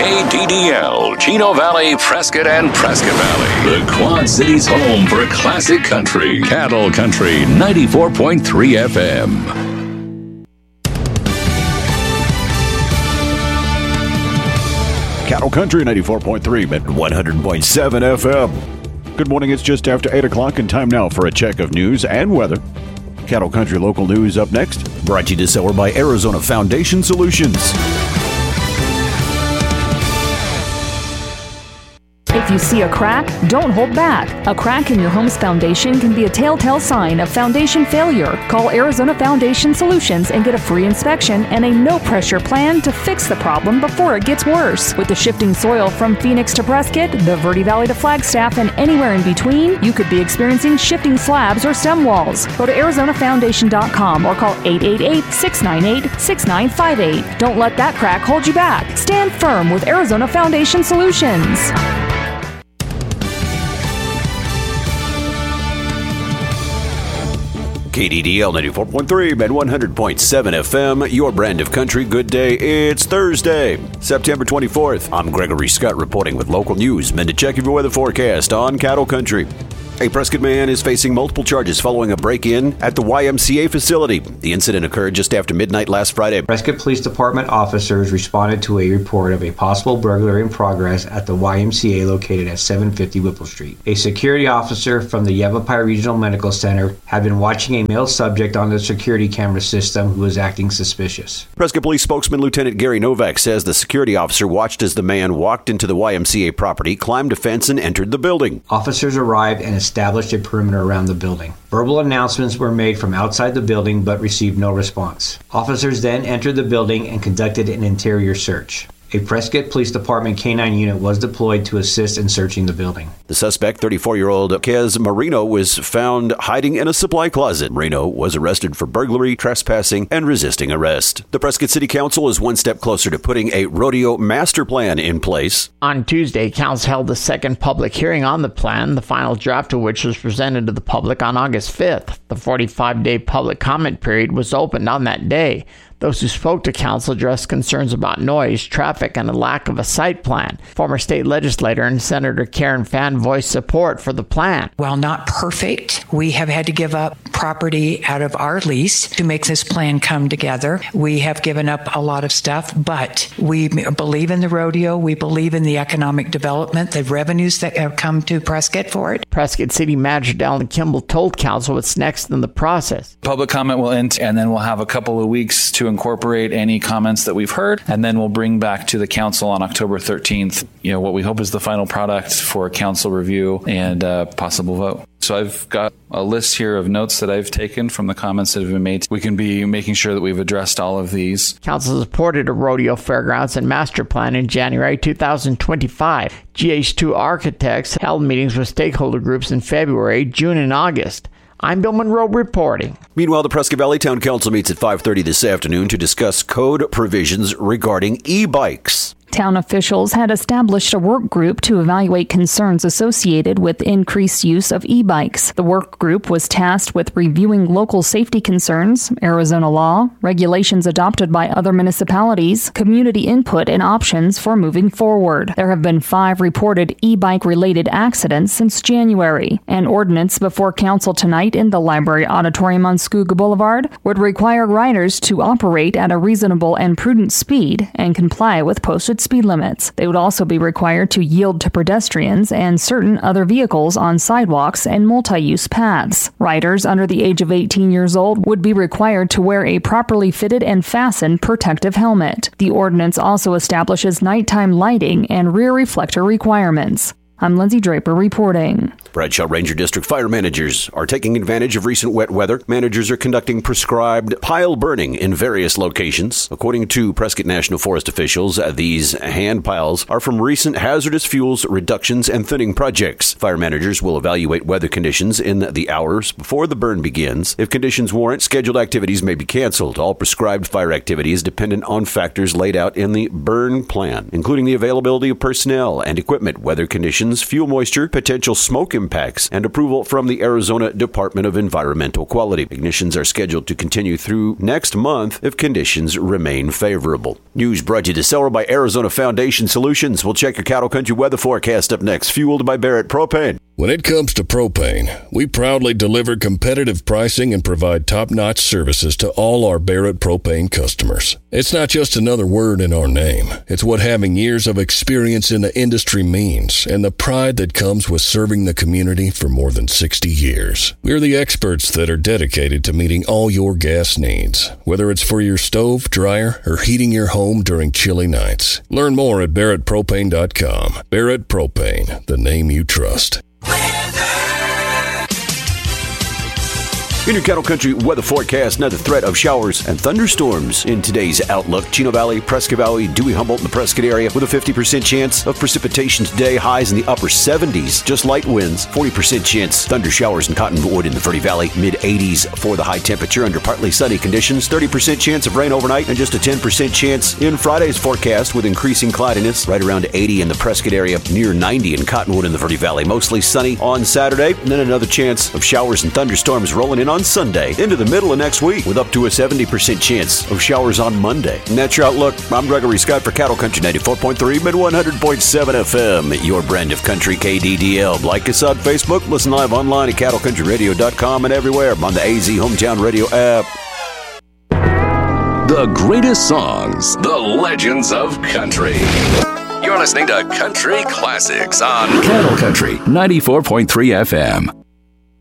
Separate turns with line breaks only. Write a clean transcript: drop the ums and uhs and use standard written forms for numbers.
KDDL, Chino Valley, Prescott, and Prescott Valley. The Quad Cities' home for classic country. Cattle Country 94.3 FM.
Cattle Country 94.3 at 100.7 FM. Good morning. It's just after 8 o'clock and time now for a check of news and weather. Cattle Country local news up next. Brought to you this hour by Arizona Foundation Solutions.
If you see a crack, don't hold back. A crack in your home's foundation can be a telltale sign of foundation failure. Call Arizona Foundation Solutions and get a free inspection and a no-pressure plan to fix the problem before it gets worse. With the shifting soil from Phoenix to Prescott, the Verde Valley to Flagstaff, and anywhere in between, you could be experiencing shifting slabs or stem walls. Go to ArizonaFoundation.com or call 888-698-6958. Don't let that crack hold you back. Stand firm with Arizona Foundation Solutions.
KDDL 94.3 and 100.7 FM, your brand of country. Good day. It's Thursday, September 24th. I'm Gregory Scott reporting with local news. Minute check of your weather forecast on Cattle Country. A Prescott man is facing multiple charges following a break-in at the YMCA facility. The incident occurred just after midnight last Friday.
Prescott Police Department officers responded to a report of a possible burglary in progress at the YMCA located at 750 Whipple Street. A security officer from the Yavapai Regional Medical Center had been watching a male subject on the security camera system who was acting suspicious.
Prescott Police spokesman Lieutenant Gary Novak says the security officer watched as the man walked into the YMCA property, climbed a fence, and entered the building.
Officers arrived and established a perimeter around the building. Verbal announcements were made from outside the building but received no response. Officers then entered the building and conducted an interior search. A Prescott Police Department K-9 unit was deployed to assist in searching the building. The
suspect, 34-year-old Kez Marino, was found hiding in a supply closet. Marino was arrested for burglary, trespassing, and resisting arrest. The Prescott City Council is one step closer to putting a rodeo master plan in place.
On Tuesday, Council held the second public hearing on the plan, the final draft of which was presented to the public on August 5th. The 45-day public comment period was opened on that day. Those who spoke to Council addressed concerns about noise, traffic, and a lack of a site plan. Former state legislator and Senator Karen Fann voiced support for the plan.
While not perfect, we have had to give up property out of our lease to make this plan come together. We have given up a lot of stuff, but we believe in the rodeo. We believe in the economic development, the revenues that have come to Prescott for it.
Prescott City Manager Dallin Kimball told Council what's next in the process.
Public comment will end, and then we'll have a couple of weeks to incorporate any comments that we've heard, and then we'll bring back to the council on October 13th, what we hope is the final product for council review and possible vote. So I've got a list here of notes that I've taken from the comments that have been made. We can be making sure that we've addressed all of these.
Council supported a rodeo fairgrounds and master plan in January 2025. GH2 architects held meetings with stakeholder groups in February, June, and August. I'm Bill Monroe reporting.
Meanwhile, the Prescott Valley Town Council meets at 5:30 this afternoon to discuss code provisions regarding e-bikes.
Town officials had established a work group to evaluate concerns associated with increased use of e-bikes. The work group was tasked with reviewing local safety concerns, Arizona law, regulations adopted by other municipalities, community input, and options for moving forward. There have been 5 reported e-bike-related accidents since January. An ordinance before council tonight in the library auditorium on Scooga Boulevard would require riders to operate at a reasonable and prudent speed and comply with posted speed limits. They would also be required to yield to pedestrians and certain other vehicles on sidewalks and multi-use paths. Riders under the age of 18 years old would be required to wear a properly fitted and fastened protective helmet. The ordinance also establishes nighttime lighting and rear reflector requirements. I'm Lindsay Draper reporting.
Bradshaw Ranger District fire managers are taking advantage of recent wet weather. Managers are conducting prescribed pile burning in various locations. According to Prescott National Forest officials, these hand piles are from recent hazardous fuels reductions and thinning projects. Fire managers will evaluate weather conditions in the hours before the burn begins. If conditions warrant, scheduled activities may be canceled. All prescribed fire activity is dependent on factors laid out in the burn plan, including the availability of personnel and equipment, weather conditions, conditions, fuel moisture, potential smoke impacts, and approval from the Arizona Department of Environmental Quality. Ignitions are scheduled to continue through next month if conditions remain favorable. News brought to you this hour by Arizona Foundation Solutions. We'll check your cattle country weather forecast up next, fueled by Barrett Propane.
When it comes to propane, we proudly deliver competitive pricing and provide top-notch services to all our Barrett Propane customers. It's not just another word in our name. It's what having years of experience in the industry means, and the pride that comes with serving the community for more than 60 years. We're the experts that are dedicated to meeting all your gas needs, whether it's for your stove, dryer, or heating your home during chilly nights. Learn more at barrettpropane.com. Barrett Propane, the name you trust.
In your cattle country weather forecast, another threat of showers and thunderstorms in today's outlook. Chino Valley, Prescott Valley, Dewey, Humboldt, and the Prescott area with a 50% chance of precipitation today. Highs in the upper 70s, just light winds. 40% chance thunder showers in Cottonwood in the Verde Valley. Mid 80s for the high temperature under partly sunny conditions. 30% chance of rain overnight and just a 10% chance in Friday's forecast with increasing cloudiness. Right around 80 in the Prescott area, near 90 in Cottonwood in the Verde Valley. Mostly sunny on Saturday, and then another chance of showers and thunderstorms rolling in on Sunday into the middle of next week with up to a 70% chance of showers on Monday. And that's your outlook. I'm Gregory Scott for Cattle Country 94.3 mid 100.7 FM. Your brand of country, KDDL. Like us on Facebook. Listen live online at cattlecountryradio.com and everywhere on the AZ Hometown Radio app.
The greatest songs, the legends of country. You're listening to Country Classics on Cattle Country 94.3 FM.